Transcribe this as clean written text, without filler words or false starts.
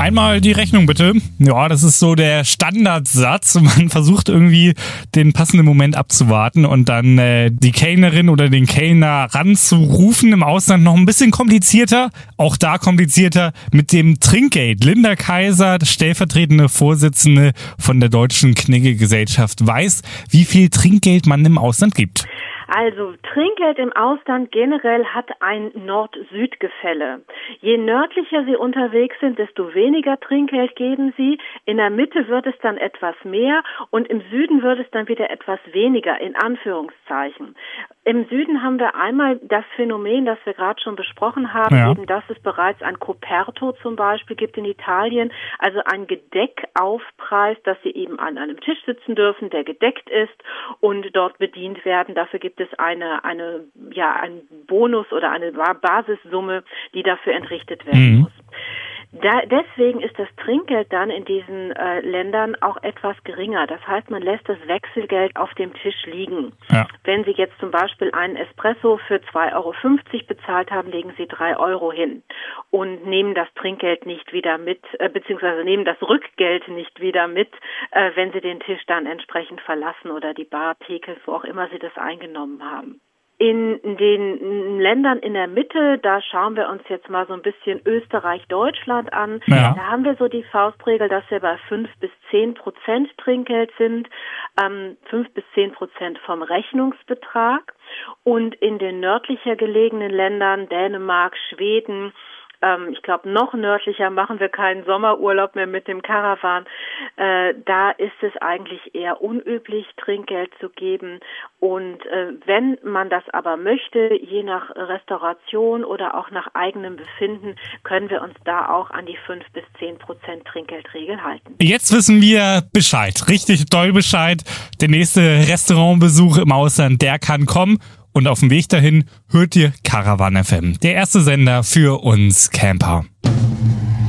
Einmal die Rechnung bitte. Ja, das ist so der Standardsatz. Man versucht irgendwie den passenden Moment abzuwarten und dann die Kellnerin oder den Kellner ranzurufen. Im Ausland noch ein bisschen komplizierter. Auch da komplizierter mit dem Trinkgeld. Linda Kaiser, stellvertretende Vorsitzende von der Deutschen Knigge-Gesellschaft, weiß, wie viel Trinkgeld man im Ausland gibt. Also Trinkgeld im Ausland generell hat ein Nord-Süd-Gefälle. Je nördlicher Sie unterwegs sind, desto weniger Trinkgeld geben Sie. In der Mitte wird es dann etwas mehr und im Süden wird es dann wieder etwas weniger, in Anführungszeichen. Im Süden haben wir einmal das Phänomen, das wir gerade schon besprochen haben, eben dass es bereits ein Coperto zum Beispiel gibt in Italien, also ein Gedeckaufpreis, dass Sie eben an einem Tisch sitzen dürfen, der gedeckt ist und dort bedient werden. Dafür gibt es einen Bonus oder eine Basissumme, die dafür entrichtet werden muss. Deswegen ist das Trinkgeld dann in diesen Ländern auch etwas geringer. Das heißt, man lässt das Wechselgeld auf dem Tisch liegen. Ja. Wenn Sie jetzt zum Beispiel einen Espresso für 2,50 Euro bezahlt haben, legen Sie 3 Euro hin und nehmen das Trinkgeld nicht wieder mit, beziehungsweise nehmen das Rückgeld nicht wieder mit, wenn Sie den Tisch dann entsprechend verlassen oder die Bar, Theke, wo auch immer Sie das eingenommen haben. In den Ländern in der Mitte, da schauen wir uns jetzt mal so ein bisschen Österreich, Deutschland an. Ja. Da haben wir so die Faustregel, dass wir bei 5 bis 10% Trinkgeld sind, 5 bis 10% vom Rechnungsbetrag. Und in den nördlicher gelegenen Ländern, Dänemark, Schweden, ich glaube, noch nördlicher machen wir keinen Sommerurlaub mehr mit dem Caravan. Da ist es eigentlich eher unüblich, Trinkgeld zu geben. Und wenn man das aber möchte, je nach Restauration oder auch nach eigenem Befinden, können wir uns da auch an die 5 bis 10% Trinkgeldregel halten. Jetzt wissen wir Bescheid, richtig doll Bescheid. Der nächste Restaurantbesuch im Ausland, der kann kommen. Und auf dem Weg dahin hört ihr Caravan FM, der erste Sender für uns Camper.